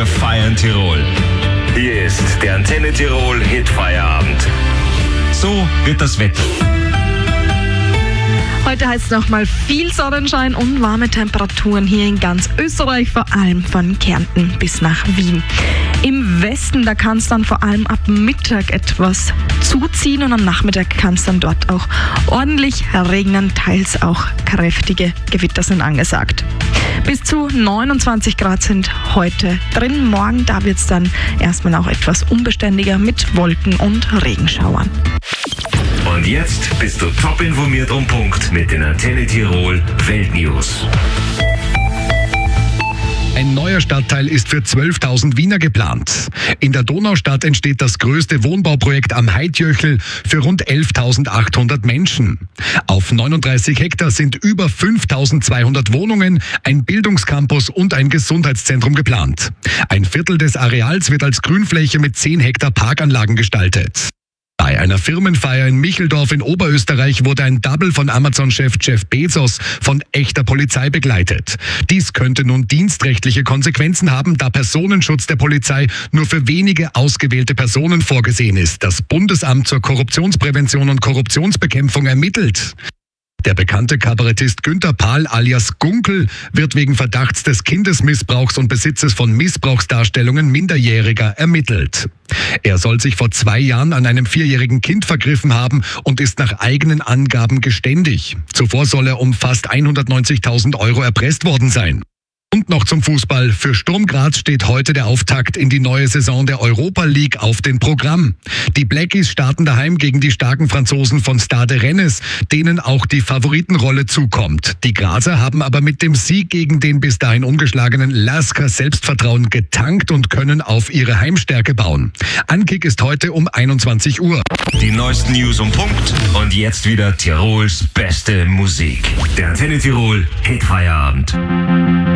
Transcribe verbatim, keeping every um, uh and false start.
Wir feiern Tirol. Hier ist der Antenne Tirol Hitfeierabend. So wird das Wetter. Heute heißt es nochmal viel Sonnenschein und warme Temperaturen hier in ganz Österreich, vor allem von Kärnten bis nach Wien. Im Westen, da kann es dann vor allem ab Mittag etwas zuziehen und am Nachmittag kann es dann dort auch ordentlich regnen, teils auch kräftige Gewitter sind angesagt. Bis zu neunundzwanzig Grad sind heute drin. Morgen, da wird es dann erstmal auch etwas unbeständiger mit Wolken und Regenschauern. Und jetzt bist du top informiert um Punkt mit den Antenne Tirol Weltnews. Ein neuer Stadtteil ist für zwölftausend Wiener geplant. In der Donaustadt entsteht das größte Wohnbauprojekt am Heidjöchel für rund elftausendachthundert Menschen. Auf neununddreißig Hektar sind über fünftausendzweihundert Wohnungen, ein Bildungscampus und ein Gesundheitszentrum geplant. Ein Viertel des Areals wird als Grünfläche mit zehn Hektar Parkanlagen gestaltet. Bei einer Firmenfeier in Micheldorf in Oberösterreich wurde ein Double von Amazon-Chef Jeff Bezos von echter Polizei begleitet. Dies könnte nun dienstrechtliche Konsequenzen haben, da Personenschutz der Polizei nur für wenige ausgewählte Personen vorgesehen ist. Das Bundesamt zur Korruptionsprävention und Korruptionsbekämpfung ermittelt. Der bekannte Kabarettist Günther Pahl alias Gunkel wird wegen Verdachts des Kindesmissbrauchs und Besitzes von Missbrauchsdarstellungen Minderjähriger ermittelt. Er soll sich vor zwei Jahren an einem vierjährigen Kind vergriffen haben und ist nach eigenen Angaben geständig. Zuvor soll er um fast hundertneunzigtausend Euro erpresst worden sein. Und noch zum Fußball. Für Sturm Graz steht heute der Auftakt in die neue Saison der Europa League auf dem Programm. Die Blackies starten daheim gegen die starken Franzosen von Stade Rennes, denen auch die Favoritenrolle zukommt. Die Grazer haben aber mit dem Sieg gegen den bis dahin ungeschlagenen Lasker Selbstvertrauen getankt und können auf ihre Heimstärke bauen. Ankick ist heute um einundzwanzig Uhr. Die neuesten News um Punkt und jetzt wieder Tirols beste Musik. Der Antenne Tirol Hitfeierabend.